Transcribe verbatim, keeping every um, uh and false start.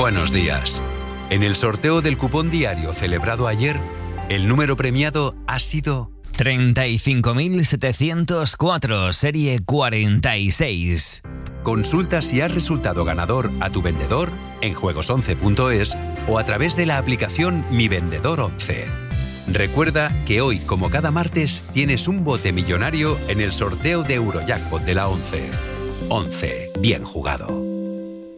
Buenos días. En el sorteo del cupón diario celebrado ayer, el número premiado ha sido treinta y cinco mil setecientos cuatro, serie cuarenta y seis. Consulta si has resultado ganador a tu vendedor en juegos once punto es o a través de la aplicación Mi Vendedor once. Recuerda que hoy, como cada martes, tienes un bote millonario en el sorteo de Eurojackpot de la once. once. Bien jugado.